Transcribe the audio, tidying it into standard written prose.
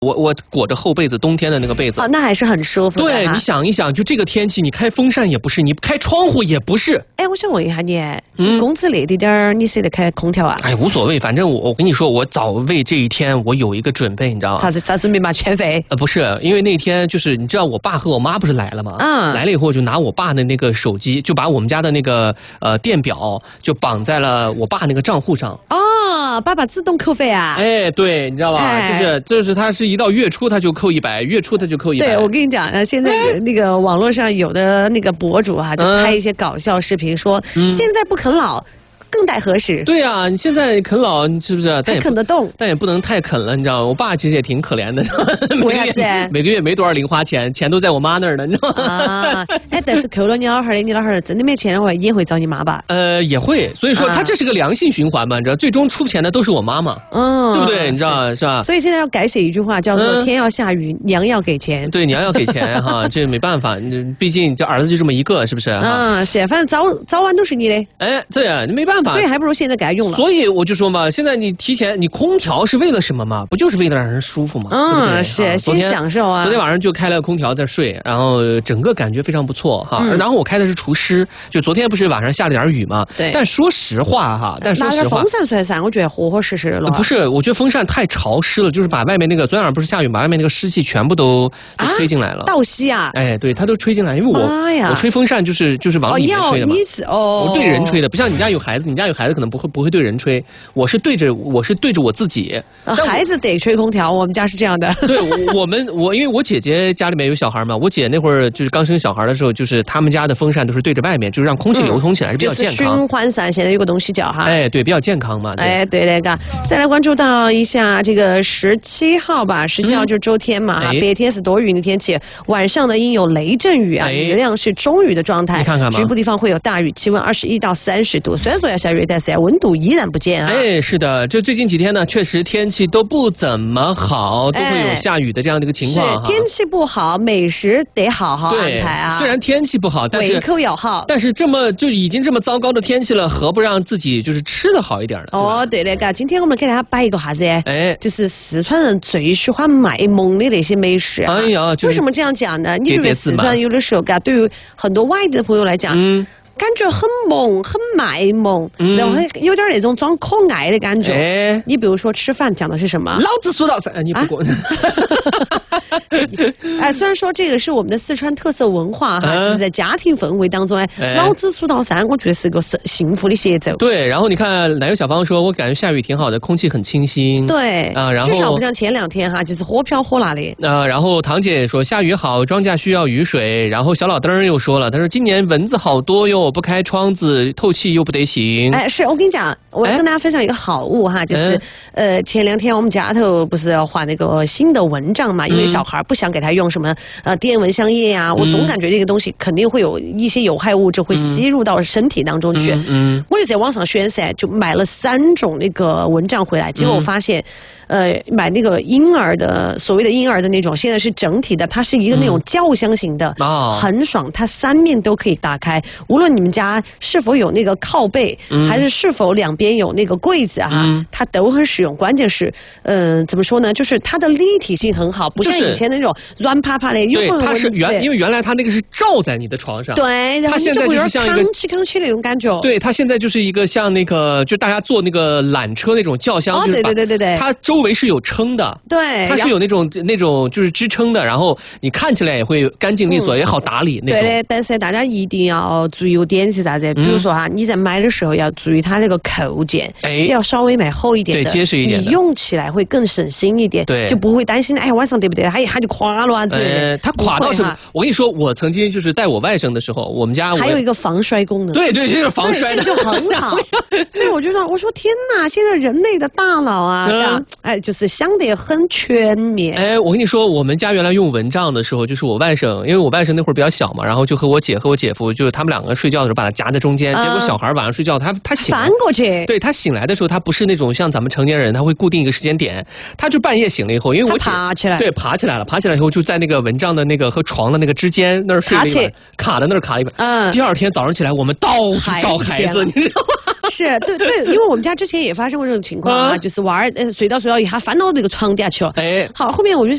我裹着厚被子，冬天的那个被子。 那还是很舒服的。 对，你想一想，就这个天气，你开风扇也不是，你开窗户也不是。 哎，我想问一下你，你工资累点儿，你舍得开空调啊？ 哎，无所谓，反正我跟你说，我早为这一天我有一个准备，你知道吗？ 咋准备嘛？全费？ 不是，因为那天就是你知道，我爸和我妈不是来了吗？来了以后，我就拿我爸的那个手机，就把我们家的那个电表就绑在了我爸那个账户上。 爸爸自动扣费啊？ 哎，对，你知道吧？就是他是一到月初他就扣100，月初他就扣100。 对，我跟你讲，现在那个网络上有的那个博主就拍一些搞笑视频，说现在不啃老。更待何时？ 对啊，你现在啃老，你是不是？但也啃得动， 但也不能太啃了，你知道吗？我爸其实也挺可怜的，每个月没多少零花钱，钱都在我妈那儿呢，你知道吗？ 但是扣了你老汉儿的，你老汉儿真的没钱的话，也会找你妈吧？ 也会，所以说他这是个良性循环嘛，你知道，最终出钱的都是我妈妈，对不对？你知道是吧？ 所以现在要改写一句话，叫做“天要下雨，娘要给钱”。 对，娘要给钱哈，这没办法，毕竟这儿子就这么一个，是不是？ 是，反正早晚都是你的。 哎，对呀，没办法。 所以还不如现在给他用了。 所以我就说嘛，现在你提前，你空调是为了什么嘛？不就是为了让人舒服嘛？对不对？ 是，先享受啊。 昨天晚上就开了空调在睡，然后整个感觉非常不错哈。然后我开的是除湿，就昨天不是晚上下了点雨嘛？ 对。 但说实话哈，拿点风扇出来扇，我觉得合合适适的了。 不是，我觉得风扇太潮湿了，就是把外面那个昨天晚上不是下雨，把外面那个湿气全部都吹进来了。 倒吸啊！ 哎，对，它都吹进来，因为我吹风扇就是往里面吹的嘛。我对人吹的，不像你家有孩子，你家有孩子可能不会对人吹，我是对着我自己。 孩子得吹空调，我们家是这样的。 对，因为我姐姐家里面有小孩嘛，我姐那会儿就是刚生小孩的时候，就是他们家的风扇都是对着外面，就是让空气流通起来，是比较健康。 就是循环扇，现在有个东西叫哈。 哎，对，比较健康嘛。 哎，对那个，再来关注到一下这个17号吧，17号就是周天嘛，白天是多云的天气，晚上呢应有雷阵雨啊，雨量是中雨的状态， 你看看嘛， 局部地方会有大雨，气温21到30度，虽然说要下雨，但是温度依然不减啊。 哎，是的，这最近几天呢，确实天气都不怎么好，都会有下雨的这样的一个情况。 是天气不好，美食得好好安排啊。 虽然天气不好，但是胃口要好。 但是已经这么糟糕的天气了，何不让自己就是吃的好一点呢？ 哦，对的，嘎，今天我们给大家摆一个啥子？就是四川人最喜欢卖萌的那些美食。 哎呀， 为什么这样讲呢？你觉得四川有的时候嘎，对于很多外地的朋友来讲，感觉很萌，很卖萌，然后有点那种装可爱的感觉。你比如说吃饭讲的是什么？ 老子数到3，你不过。 虽然说这个是我们的四川特色文化哈，就是在家庭氛围当中，老子数到3，我觉得是个幸福的节奏。 对，然后你看奶油小芳说，我感觉下雨挺好的，空气很清新。 对然后至少不像前2天哈，就是火飘火辣的。 然后堂姐说下雨好，庄稼需要雨水。然后小老登又说了，他说今年蚊子好多哟，不开窗子透气又不得行。 是我跟你讲，我跟大家分享一个好物哈，就是前2天我们家头不是要换那个新的蚊帐嘛，因为小孩不想给他用什么电蚊香液呀，我总感觉这个东西肯定会有一些有害物质会吸入到身体当中去。我就在网上选噻，就买了3种那个蚊帐回来，结果我发现买那个婴儿的所谓的婴儿的那种，现在是整体的，它是一个那种轿厢型的，很爽，它3面都可以打开，无论你们家是否有那个靠背，还是否两边有那个柜子哈，它都很实用。关键是怎么说呢，就是它的立体性很好，不像以前那种软趴趴的。 对，它是因为原来它那个是罩在你的床上， 对，然后你就会有点扛起那种感觉。 对，它现在就是一个像那个就大家坐那个缆车那种轿厢， 对， 它周围是有撑的， 对， 它是有那种就是支撑的，然后你看起来也会干净利索，也好打理那种。 对的，但是大家一定要注意有点是啥子？比如说哈，你在买的时候要注意它那个扣件，要稍微买厚一点的， 对，结实一点的， 你用起来会更省心一点， 对， 就不会担心哎晚上对不对？它一下就垮了啊之类的。 它垮到什么？我跟你说，我曾经就是带我外甥的时候，我们家还有一个防摔功能， 对，这是防摔的， 这就很好。所以我觉得，我说天哪，现在人类的大脑啊，就是想得很全面。 我跟你说，我们家原来用蚊帐的时候，就是我外甥，因为我外甥那会儿比较小嘛，然后就和我姐和我姐夫，就是他们2个睡觉的时候把他夹在中间，结果小孩晚上睡觉，他醒翻过去， 对，他醒来的时候，他不是那种像咱们成年人，他会固定一个时间点，他就半夜醒了以后，因为我爬起来， 对，爬起来了，爬起来以后就在那个蚊帐的那个和床的那个之间那儿睡了一晚，卡在那儿卡了一晚。第2天早上起来，我们到处找孩子，你知道吗？ 是对，因为我们家之前也发生过这种情况啊，就是娃儿睡到以后，他翻到这个床底下去了。哎，好，后面我就